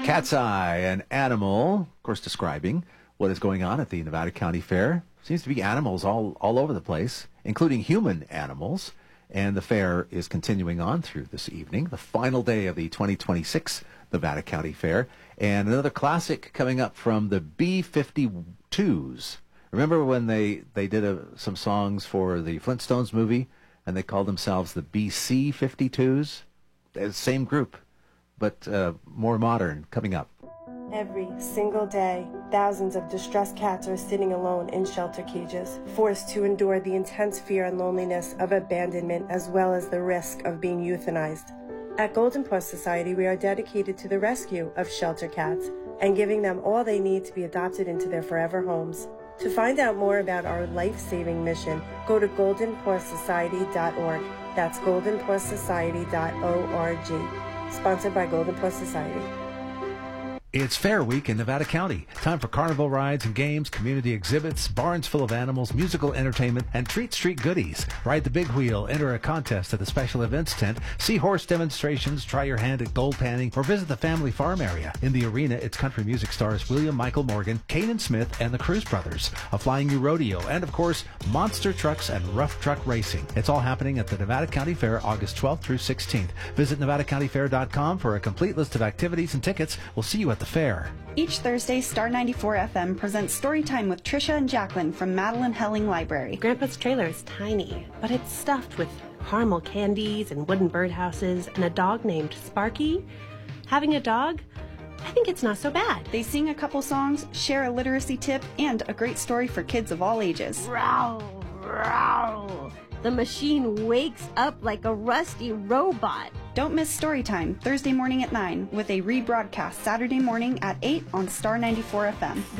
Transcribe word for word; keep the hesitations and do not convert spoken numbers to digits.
Cat's eye, an animal, of course, describing what is going on at the Nevada County Fair. Seems to be animals all, all over the place, including human animals. And the fair is continuing on through this evening, the final day of the twenty twenty-six Nevada County Fair. And another classic coming up from the B fifty-twos. Remember when they, they did a, some songs for the Flintstones movie, and they called themselves the B C fifty-twos? They're the same group, but uh, more modern, coming up. Every single day, thousands of distressed cats are sitting alone in shelter cages, forced to endure the intense fear and loneliness of abandonment as well as the risk of being euthanized. At Golden Paw Society, we are dedicated to the rescue of shelter cats and giving them all they need to be adopted into their forever homes. To find out more about our life-saving mission, go to golden paw society dot org. That's golden paw society dot org. Sponsored by Golden Paw Society. It's Fair Week in Nevada County. Time for carnival rides and games, community exhibits, barns full of animals, musical entertainment, and treat street goodies. Ride the big wheel, enter a contest at the special events tent, see horse demonstrations, try your hand at gold panning, or visit the family farm area. In the arena, it's country music stars William Michael Morgan, Kanan Smith, and the Cruz Brothers, a Flying U rodeo, and of course, monster trucks and rough truck racing. It's all happening at the Nevada County Fair August twelfth through sixteenth. Visit nevada county fair dot com for a complete list of activities and tickets. We'll see you at the fair. Each Thursday, Star ninety-four F M presents Storytime with Trisha and Jacqueline from Madeline Helling Library. Grandpa's trailer is tiny, but it's stuffed with caramel candies and wooden birdhouses and a dog named Sparky. Having a dog? I think it's not so bad. They sing a couple songs, share a literacy tip, and a great story for kids of all ages. Row, row. The machine wakes up like a rusty robot. Don't miss Storytime, Thursday morning at nine, with a rebroadcast Saturday morning at eight on Star ninety-four F M.